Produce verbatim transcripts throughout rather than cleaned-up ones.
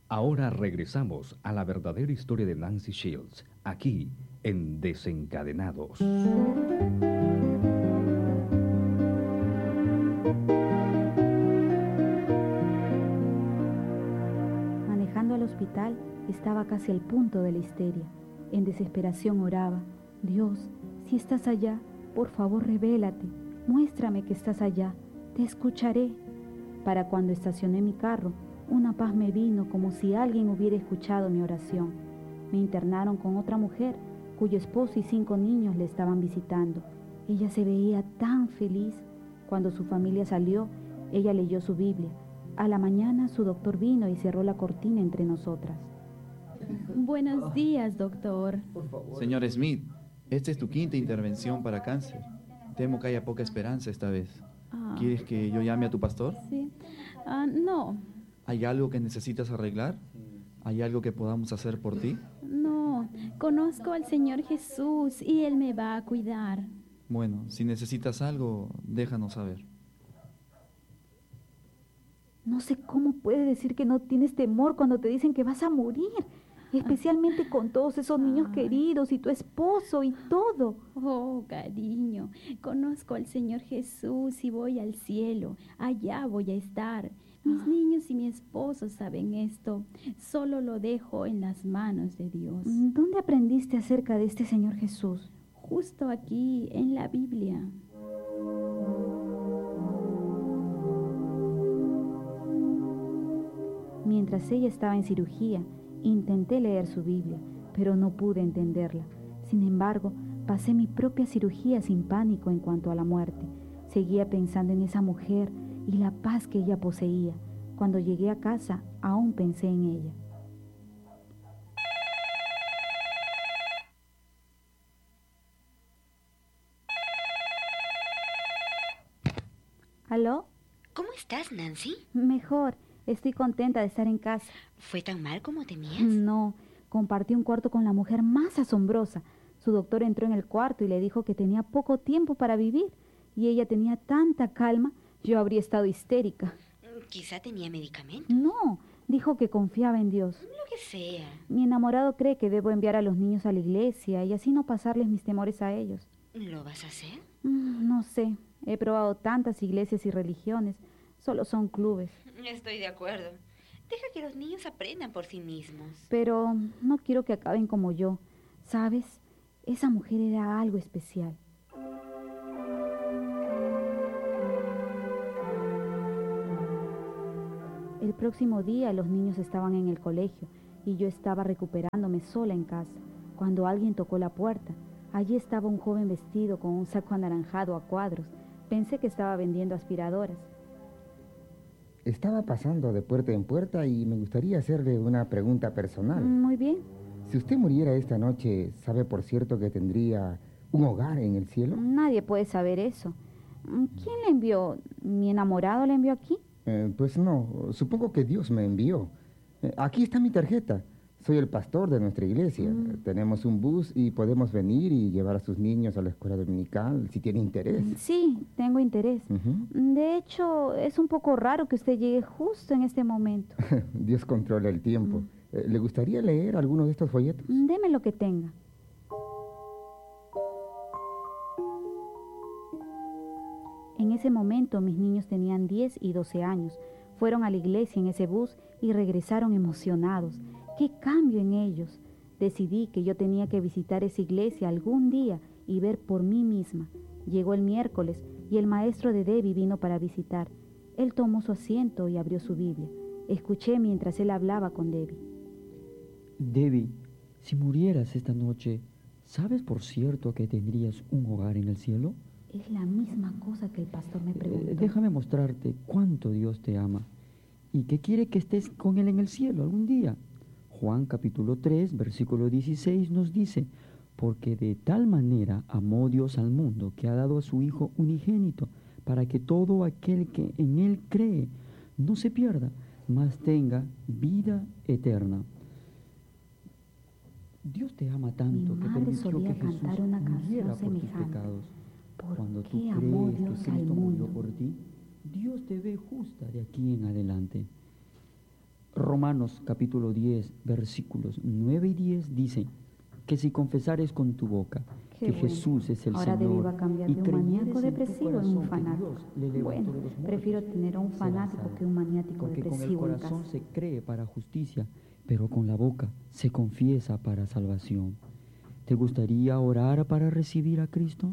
Ahora regresamos a la verdadera historia de Nancy Shields, aquí en Desencadenados. Manejando al hospital, estaba casi al punto de la histeria. En desesperación oraba: Dios, si estás allá, por favor revélate, muéstrame que estás allá, te escucharé. Para cuando estacioné mi carro, una paz me vino como si alguien hubiera escuchado mi oración. Me internaron con otra mujer, cuyo esposo y cinco niños le estaban visitando. Ella se veía tan feliz. Cuando su familia salió, ella leyó su Biblia. A la mañana su doctor vino y cerró la cortina entre nosotras. Buenos días, doctor. Señor Smith, esta es tu quinta intervención para cáncer. Temo que haya poca esperanza esta vez. Ah, ¿Quieres que yo llame a tu pastor? sí. Ah, no, ¿Hay algo que necesitas arreglar? ¿Hay algo que podamos hacer por ti? no. Conozco al Señor Jesús y Él me va a cuidar. Bueno, si necesitas algo, déjanos saber. No sé cómo puedes decir que no tienes temor cuando te dicen que vas a morir, especialmente con todos esos niños Ay. queridos y tu esposo y todo. Oh, cariño, conozco al Señor Jesús y voy al cielo. Allá voy a estar. Mis Ah. niños y mi esposo saben esto. Solo lo dejo en las manos de Dios. ¿Dónde aprendiste acerca de este Señor Jesús? Justo aquí, en la Biblia. Mientras ella estaba en cirugía, intenté leer su Biblia, pero no pude entenderla. Sin embargo, pasé mi propia cirugía sin pánico en cuanto a la muerte. Seguía pensando en esa mujer y la paz que ella poseía. Cuando llegué a casa, aún pensé en ella. ¿Aló? ¿Cómo estás, Nancy? Mejor. Estoy contenta de estar en casa. ¿Fue tan mal como temías? No, compartí un cuarto con la mujer más asombrosa. Su doctor entró en el cuarto y le dijo que tenía poco tiempo para vivir. Y ella tenía tanta calma, yo habría estado histérica. Quizá tenía medicamento. No, dijo que confiaba en Dios. Lo que sea. Mi enamorado cree que debo enviar a los niños a la iglesia y así no pasarles mis temores a ellos. ¿Lo vas a hacer? Mm, No sé, he probado tantas iglesias y religiones. Solo son clubes. Estoy de acuerdo. Deja que los niños aprendan por sí mismos. Pero no quiero que acaben como yo. ¿Sabes? Esa mujer era algo especial. El próximo día los niños estaban en el colegio y yo estaba recuperándome sola en casa, cuando alguien tocó la puerta. Allí estaba un joven vestido con un saco anaranjado a cuadros. Pensé que estaba vendiendo aspiradoras. Estaba pasando de puerta en puerta y me gustaría hacerle una pregunta personal. Muy bien. Si usted muriera esta noche, ¿sabe por cierto que tendría un hogar en el cielo? Nadie puede saber eso. ¿Quién le envió? ¿Mi enamorado le envió aquí? Eh, pues no, supongo que Dios me envió. Eh, aquí está mi tarjeta. Soy el pastor de nuestra iglesia. Mm. Tenemos un bus y podemos venir y llevar a sus niños a la escuela dominical si tiene interés. Sí, tengo interés. Ujú. De hecho, es un poco raro que usted llegue justo en este momento. Dios controla el tiempo. Eh, ¿Le gustaría leer alguno de estos folletos? Deme lo que tenga. En ese momento mis niños tenían diez y doce años. Fueron a la iglesia en ese bus y regresaron emocionados. ¡Qué cambio en ellos! Decidí que yo tenía que visitar esa iglesia algún día y ver por mí misma. Llegó el miércoles y el maestro de Debbie vino para visitar. Él tomó su asiento y abrió su Biblia. Escuché mientras él hablaba con Debbie. Debbie, si murieras esta noche, ¿sabes por cierto que tendrías un hogar en el cielo? Es la misma cosa que el pastor me preguntó. Eh, déjame mostrarte cuánto Dios te ama y que quiere que estés con Él en el cielo algún día. Juan capítulo tres, versículo dieciséis nos dice: porque de tal manera amó Dios al mundo que ha dado a su Hijo unigénito, para que todo aquel que en Él cree no se pierda, mas tenga vida eterna. Dios te ama tanto Mi que madre permitió solía que Jesús cantar una muriera canción por tus semejante. pecados. ¿Por Cuando tú qué amó crees que Dios al Cristo murió mundo? por ti, Dios te ve justa de aquí en adelante. Romanos capítulo diez, versículos nueve y diez dice que si confesares con tu boca Qué que bueno. Jesús es el Ahora Debbie Señor va a cambiar y de un maníaco creyeres en tu depresivo en un corazón que fanático. Dios le levantó Bueno, de los muertos, prefiero tener a un serás fanático salvo. que un maniático Porque con el depresivo en corazón casa. se cree para justicia, pero con la boca se confiesa para salvación. ¿Te gustaría orar para recibir a Cristo?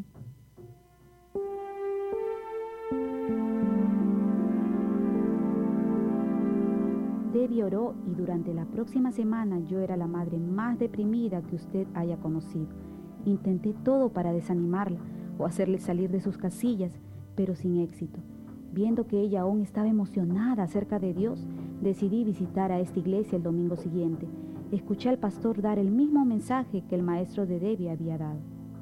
Debbie oró y durante la próxima semana yo era la madre más deprimida que usted haya conocido. Intenté todo para desanimarla o hacerle salir de sus casillas, pero sin éxito. Viendo que ella aún estaba emocionada acerca de Dios, decidí visitar a esta iglesia el domingo siguiente. Escuché al pastor dar el mismo mensaje que el maestro de Debbie había dado.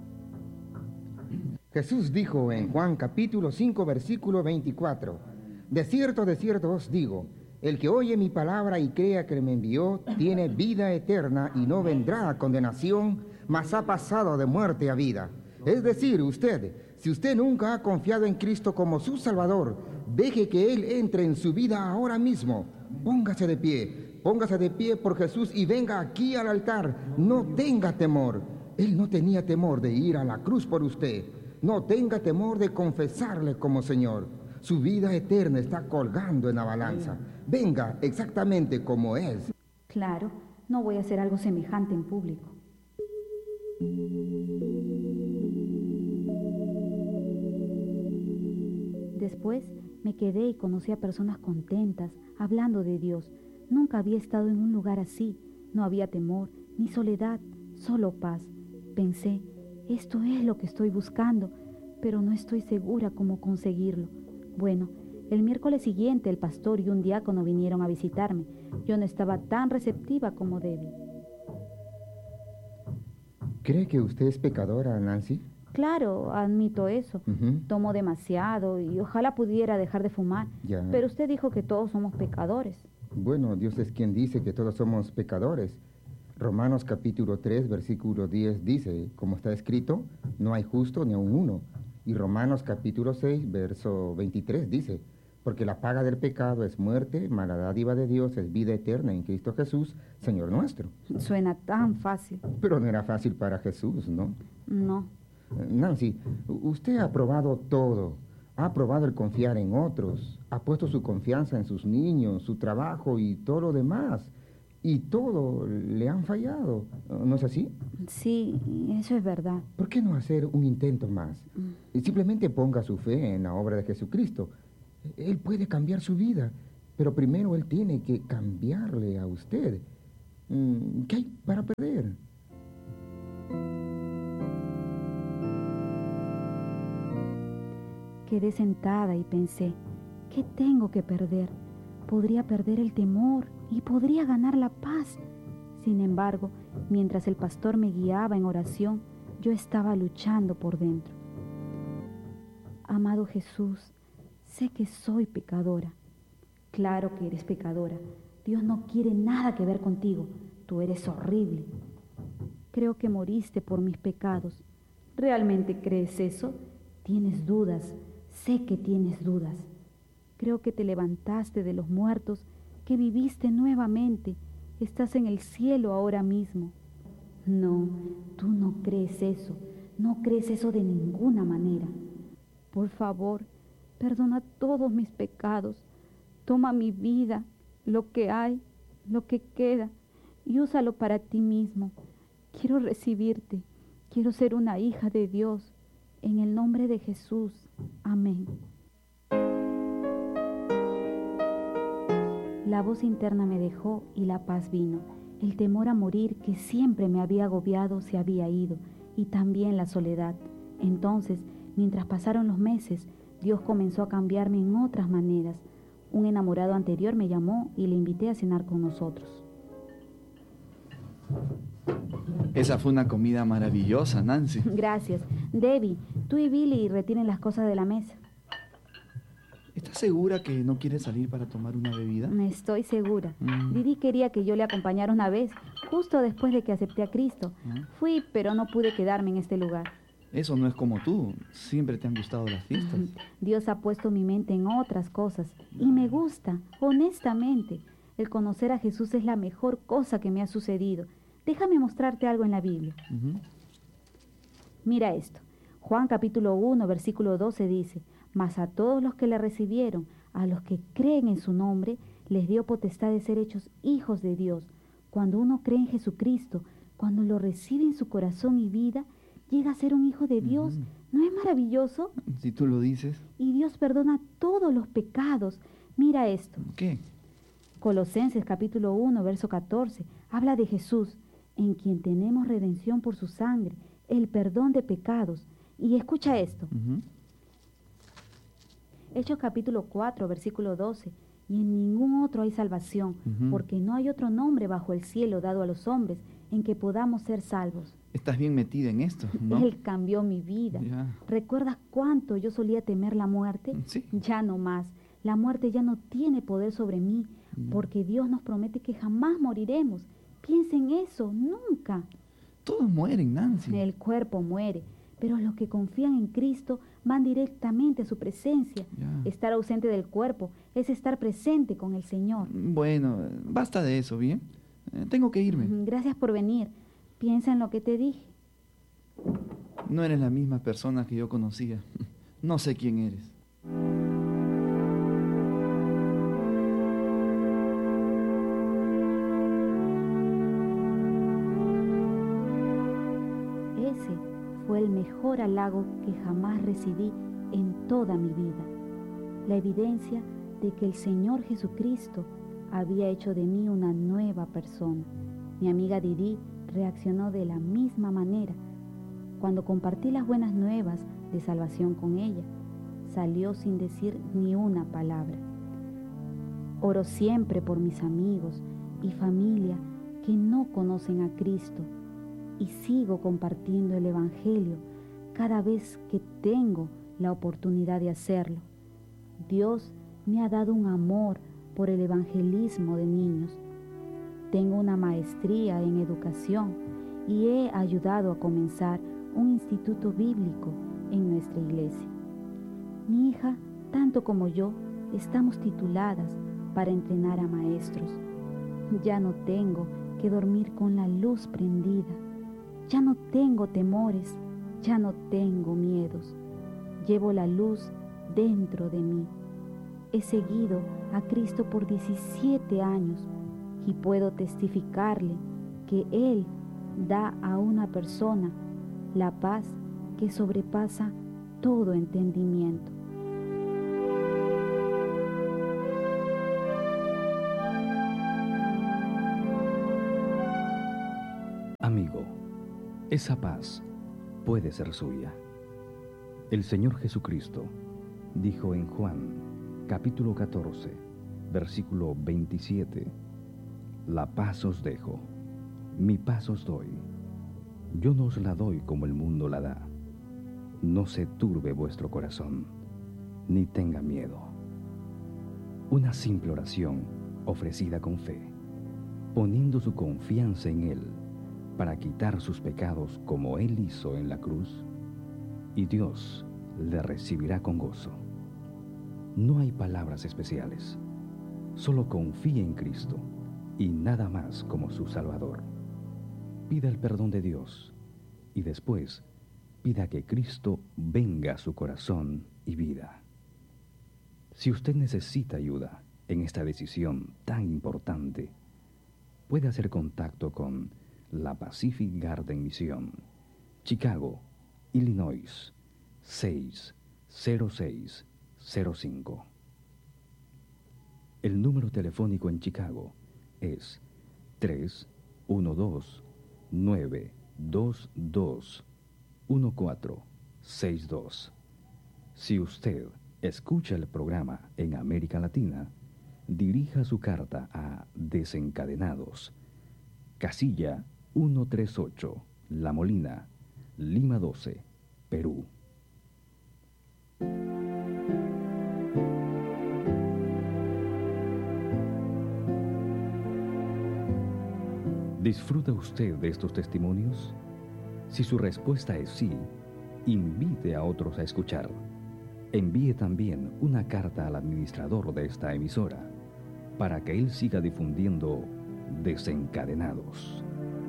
Jesús dijo en Juan capítulo cinco, versículo veinticuatro, de cierto, de cierto os digo, el que oye mi palabra y crea que me envió, tiene vida eterna y no vendrá a condenación, mas ha pasado de muerte a vida. Es decir, usted, si usted nunca ha confiado en Cristo como su Salvador, deje que Él entre en su vida ahora mismo. Póngase de pie, póngase de pie por Jesús y venga aquí al altar. No tenga temor. Él no tenía temor de ir a la cruz por usted. No tenga temor de confesarle como Señor. Su vida eterna está colgando en la balanza. Venga exactamente como es. Claro, no voy a hacer algo semejante en público. Después me quedé y conocí a personas contentas, hablando de Dios. Nunca había estado en un lugar así. No había temor, ni soledad, solo paz. Pensé, esto es lo que estoy buscando, pero no estoy segura cómo conseguirlo. Bueno, el miércoles siguiente el pastor y un diácono vinieron a visitarme. Yo no estaba tan receptiva como Debbie. ¿Cree que usted es pecadora, Nancy? Claro, admito eso. Ujú. Tomo demasiado y ojalá pudiera dejar de fumar. Ya. Pero usted dijo que todos somos pecadores. Bueno, Dios es quien dice que todos somos pecadores. Romanos capítulo tres, versículo diez dice, como está escrito, no hay justo ni aun uno. Y Romanos capítulo seis, verso veintitrés dice, porque la paga del pecado es muerte, mas la dádiva de Dios es vida eterna en Cristo Jesús, Señor nuestro. Suena tan fácil. Pero no era fácil para Jesús, ¿no? No. Eh, Nancy, u- usted ha probado todo. Ha probado el confiar en otros. Ha puesto su confianza en sus niños, su trabajo y todo lo demás. Y todo le han fallado. ¿No es así? Sí, eso es verdad. ¿Por qué no hacer un intento más? Y simplemente ponga su fe en la obra de Jesucristo. Él puede cambiar su vida, pero primero Él tiene que cambiarle a usted. Mm, ¿Qué hay para perder? Quedé sentada y pensé, ¿qué tengo que perder? Podría perder el temor y podría ganar la paz. Sin embargo, mientras el pastor me guiaba en oración, yo estaba luchando por dentro. Amado Jesús, sé que soy pecadora. Claro que eres pecadora. Dios no quiere nada que ver contigo. Tú eres horrible. Creo que moriste por mis pecados. ¿Realmente crees eso? Tienes dudas. Sé que tienes dudas. Creo que te levantaste de los muertos, que viviste nuevamente. Estás en el cielo ahora mismo. No, tú no crees eso. No crees eso de ninguna manera. Por favor, perdona todos mis pecados. Toma mi vida, lo que hay, lo que queda, y úsalo para ti mismo. Quiero recibirte. Quiero ser una hija de Dios. En el nombre de Jesús. Amén. La voz interna me dejó y la paz vino. El temor a morir que siempre me había agobiado se había ido, y también la soledad. Entonces, mientras pasaron los meses, Dios comenzó a cambiarme en otras maneras. Un enamorado anterior me llamó y le invité a cenar con nosotros. Esa fue una comida maravillosa, Nancy. Gracias. Debbie, tú y Billy retiren las cosas de la mesa. ¿Estás segura que no quieres salir para tomar una bebida? Estoy segura. Mm. Didi quería que yo le acompañara una vez, justo después de que acepté a Cristo. Mm. Fui, pero no pude quedarme en este lugar. Eso no es como tú. Siempre te han gustado las fiestas. Dios ha puesto mi mente en otras cosas y me gusta, honestamente. El conocer a Jesús es la mejor cosa que me ha sucedido. Déjame mostrarte algo en la Biblia. Ujú. Mira esto. Juan capítulo uno, versículo doce dice, mas a todos los que le recibieron, a los que creen en su nombre, les dio potestad de ser hechos hijos de Dios. Cuando uno cree en Jesucristo, cuando lo recibe en su corazón y vida, llega a ser un hijo de Dios. Ujú. ¿No es maravilloso? Si tú lo dices. Y Dios perdona todos los pecados. Mira esto. ¿Qué? Colosenses capítulo uno, verso catorce, habla de Jesús, en quien tenemos redención por su sangre, el perdón de pecados. Y escucha esto. Ujú. Hechos capítulo cuatro, versículo doce, y en ningún otro hay salvación, Ujú. porque no hay otro nombre bajo el cielo dado a los hombres en que podamos ser salvos. Estás bien metida en esto, ¿no? Él cambió mi vida. Ya. ¿Recuerdas cuánto yo solía temer la muerte? Sí. Ya no más. La muerte ya no tiene poder sobre mí, Mm. porque Dios nos promete que jamás moriremos. Piensa en eso, nunca. Todos mueren, Nancy. El cuerpo muere, pero los que confían en Cristo van directamente a su presencia. Ya. Estar ausente del cuerpo es estar presente con el Señor. Bueno, basta de eso, ¿bien? Eh, tengo que irme. Ujú, Gracias por venir. Piensa en lo que te dije. No eres la misma persona que yo conocía. No sé quién eres. Ese fue el mejor halago que jamás recibí en toda mi vida. La evidencia de que el Señor Jesucristo había hecho de mí una nueva persona. Mi amiga Didi reaccionó de la misma manera. Cuando compartí las buenas nuevas de salvación con ella, salió sin decir ni una palabra. Oro siempre por mis amigos y familia que no conocen a Cristo y sigo compartiendo el Evangelio cada vez que tengo la oportunidad de hacerlo. Dios me ha dado un amor por el evangelismo de niños. Tengo una maestría en educación y he ayudado a comenzar un instituto bíblico en nuestra iglesia. Mi hija, tanto como yo, estamos tituladas para entrenar a maestros. Ya no tengo que dormir con la luz prendida. Ya no tengo temores, ya no tengo miedos. Llevo la luz dentro de mí. He seguido a Cristo por diecisiete años y puedo testificarle que Él da a una persona la paz que sobrepasa todo entendimiento. Amigo, esa paz puede ser suya. El Señor Jesucristo dijo en Juan, capítulo catorce, versículo veintisiete, la paz os dejo, mi paz os doy. Yo no os la doy como el mundo la da. No se turbe vuestro corazón, ni tenga miedo. Una simple oración ofrecida con fe, poniendo su confianza en Él para quitar sus pecados como Él hizo en la cruz, y Dios le recibirá con gozo. No hay palabras especiales, solo confíe en Cristo y nada más como su Salvador. Pida el perdón de Dios y después pida que Cristo venga a su corazón y vida. Si usted necesita ayuda en esta decisión tan importante, puede hacer contacto con la Pacific Garden Mission, Chicago, Illinois, seis cero seis cero cinco. El número telefónico en Chicago es tres uno dos, nueve dos dos, uno cuatro seis dos. Si usted escucha el programa en América Latina, dirija su carta a Desencadenados, casilla ciento treinta y ocho, La Molina, Lima doce, Perú. ¿Disfruta usted de estos testimonios? Si su respuesta es sí, invite a otros a escuchar. Envíe también una carta al administrador de esta emisora. para que Él siga difundiendo Desencadenados.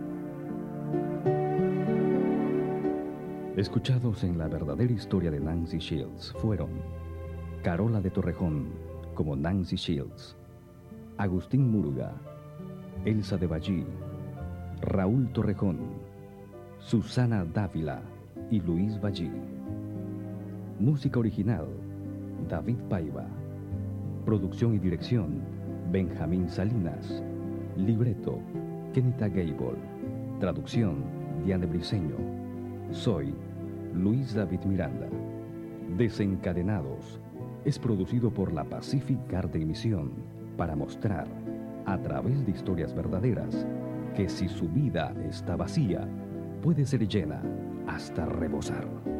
Escuchados en la verdadera historia de Nancy Shields fueron Carola de Torrejón como Nancy Shields, Agustín Murga, Elsa de Ballí, Raúl Torrejón, Susana Dávila y Luis Ballí. Música original, David Paiva. Producción y dirección, Benjamín Salinas. Libreto, Kenita Gable. Traducción, Diane Briceño. Soy Luis David Miranda. Desencadenados es producido por la Pacific Garden Mission para mostrar, a través de historias verdaderas, que si su vida está vacía, puede ser llena hasta rebosar.